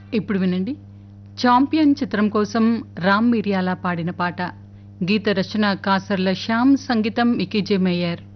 ఇప్పుడు వినండి. 'చాంపియన్' చిత్రం కోసం రామ్ మిరియాల పాడిన పాట. గీత రచన కాసర్ల శ్యామ్, సంగీతం ఇకిజే మేయర్.